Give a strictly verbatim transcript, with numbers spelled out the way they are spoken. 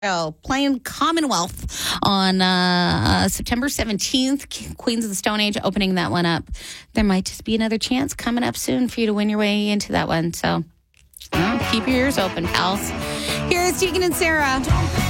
Oh, playing Commonwealth on uh, September seventeenth. Queens of the Stone Age opening that one up. There might just be another chance coming up soon for you to win your way into that one. So uh, keep your ears open, pals. Here's Deacon and Sarah.